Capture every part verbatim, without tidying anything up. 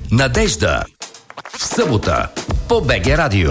Надежда. В събота по БГ Радио.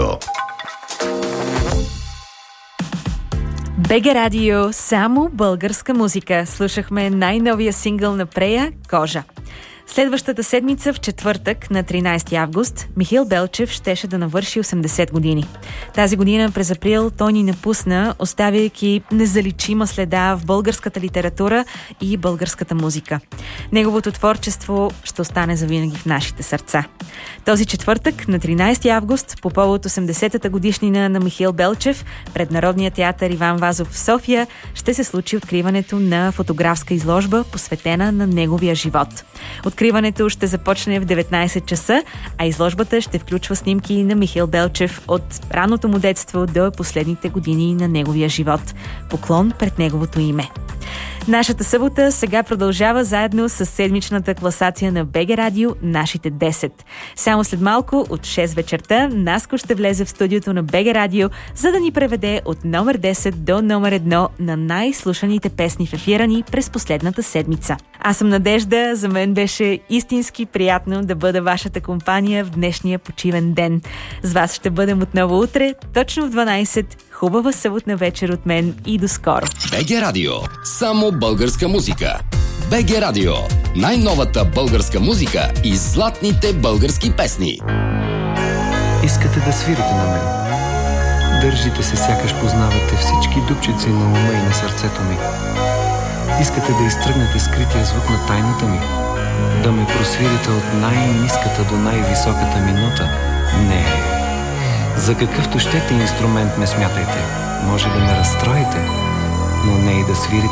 БГ Радио, само българска музика. Слушахме най-новия сингъл на Прея «Кожа». Следващата седмица, в четвъртък, на тринайсети август, Михаил Белчев щеше да навърши осемдесет години. Тази година, през април, той ни напусна, оставяйки незаличима следа в българската литература и българската музика. Неговото творчество ще остане завинаги в нашите сърца. Този четвъртък, на тринайсети август, по повод осемдесетата годишнина на Михаил Белчев, пред Народния театър Иван Вазов в София, ще се случи откриването на фотографска изложба, посветена на неговия живот. Откриването ще започне в деветнайсет часа, а изложбата ще включва снимки на Михаил Белчев от ранното му детство до последните години на неговия живот. Поклон пред неговото име. Нашата събота сега продължава заедно с седмичната класация на БГ Радио «Нашите десет». Само след малко от шест вечерта Наско ще влезе в студиото на БГ Радио, за да ни преведе от номер десет до номер едно на най-слушаните песни в ефира ни през последната седмица. Аз съм Надежда, за мен беше истински приятно да бъда вашата компания в днешния почивен ден. С вас ще бъдем отново утре, точно в дванайсет. Хубава съботна вечер от мен и до скоро. БГ Радио. Само българска музика. БГ Радио. Най-новата българска музика и златните български песни. Искате да свирите на мен. Държите се, сякаш познавате всички дупчици на ума и на сърцето ми. Искате да изтръгнете скрития звук на тайната ми. Да ме просвирите от най-ниската до най-високата ми нота. Не. За какъвто щете инструмент ме смятайте. Може да ме разстроите, но не и да свирите